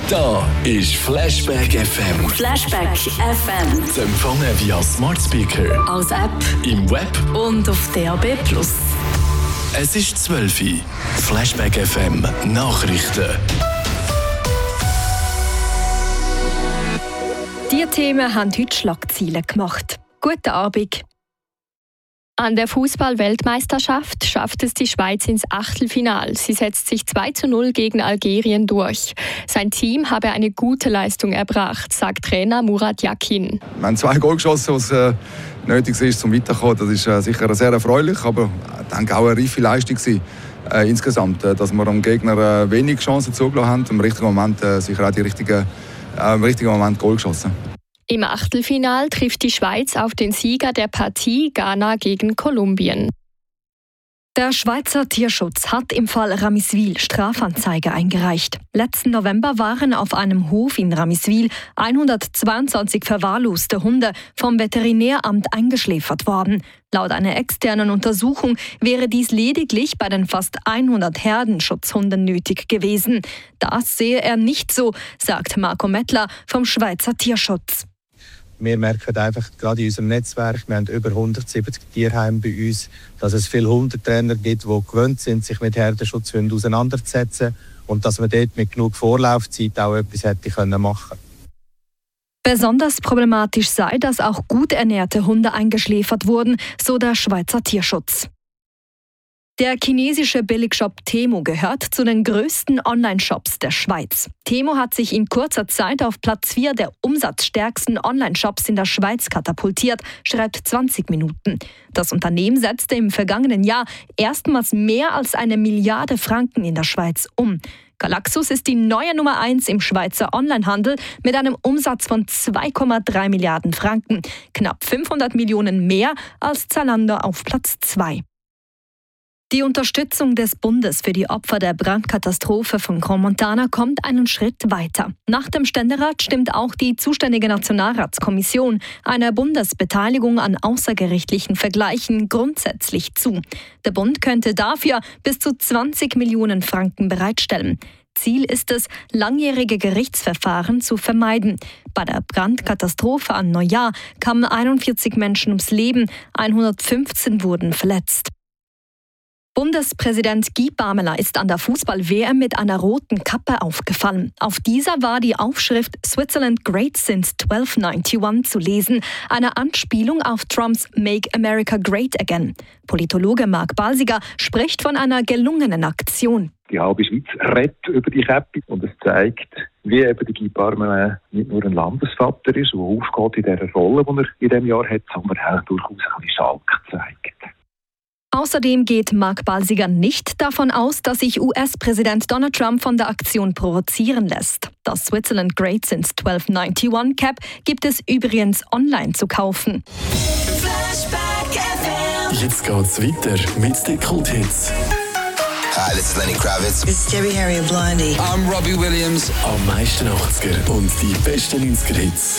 Da ist Flashback FM. Flashback FM. Zu empfangen via Smart Speaker, Als App im Web. und auf DAB+. Es ist 12 Uhr. Flashback FM Nachrichten. Diese Themen haben heute Schlagzeilen gemacht. Guten Abend. An der Fußball-Weltmeisterschaft schafft es die Schweiz ins Achtelfinale. Sie setzt sich 2:0 gegen Algerien durch. Sein Team habe eine gute Leistung erbracht, sagt Trainer Murat Yakin. Wir haben 2 Goal geschossen, was nötig ist, um weiterzukommen. Das ist sicher sehr erfreulich, aber ich denke auch eine reife Leistung insgesamt, dass wir dem Gegner wenig Chancen zugelassen haben und im richtigen Moment sicher auch im richtigen Moment Goal geschossen. Im Achtelfinal trifft die Schweiz auf den Sieger der Partie Ghana gegen Kolumbien. Der Schweizer Tierschutz hat im Fall Ramiswil Strafanzeige eingereicht. Letzten November waren auf einem Hof in Ramiswil 122 verwahrloste Hunde vom Veterinäramt eingeschläfert worden. Laut einer externen Untersuchung wäre dies lediglich bei den fast 100 Herdenschutzhunden nötig gewesen. Das sehe er nicht so, sagt Marco Mettler vom Schweizer Tierschutz. Wir merken einfach gerade in unserem Netzwerk, wir haben über 170 Tierheime bei uns, dass es viele Hundetrainer gibt, die gewöhnt sind, sich mit Herdenschutzhunden auseinanderzusetzen und dass man dort mit genug Vorlaufzeit auch etwas hätte machen können. Besonders problematisch sei, dass auch gut ernährte Hunde eingeschläfert wurden, so der Schweizer Tierschutz. Der chinesische Billigshop Temu gehört zu den größten Online-Shops der Schweiz. Temu hat sich in kurzer Zeit auf Platz 4 der umsatzstärksten Online-Shops in der Schweiz katapultiert, schreibt 20 Minuten. Das Unternehmen setzte im vergangenen Jahr erstmals mehr als 1 Milliarde Franken in der Schweiz um. Galaxus ist die neue Nummer 1 im Schweizer Onlinehandel mit einem Umsatz von 2,3 Milliarden Franken, knapp 500 Millionen mehr als Zalando auf Platz 2. Die Unterstützung des Bundes für die Opfer der Brandkatastrophe von Grand Montana kommt einen Schritt weiter. Nach dem Ständerat stimmt auch die zuständige Nationalratskommission einer Bundesbeteiligung an außergerichtlichen Vergleichen grundsätzlich zu. Der Bund könnte dafür bis zu 20 Millionen Franken bereitstellen. Ziel ist es, langjährige Gerichtsverfahren zu vermeiden. Bei der Brandkatastrophe an Neujahr kamen 41 Menschen ums Leben, 115 wurden verletzt. Bundespräsident Guy Parmelin ist an der Fußball-WM mit einer roten Kappe aufgefallen. Auf dieser war die Aufschrift Switzerland Great Since 1291 zu lesen, eine Anspielung auf Trumps Make America Great Again. Politologe Marc Balsiger spricht von einer gelungenen Aktion. Die halbe Schweiz redet über die Kappe und es zeigt, wie eben der Guy Parmelin nicht nur ein Landesvater ist, der aufgeht in dieser Rolle, die er in diesem Jahr hat, sondern auch durchaus ein bisschen Schalk zeigt. Außerdem geht Marc Balsiger nicht davon aus, dass sich US-Präsident Donald Trump von der Aktion provozieren lässt. Das Switzerland Great Since 1291 Cap gibt es übrigens online zu kaufen. Jetzt geht's weiter mit den Kulthits. Hi, this is Lenny Kravitz. It's Debbie Harry and Blondie. I'm Robbie Williams. Am meisten 80er und die besten 90er Hits.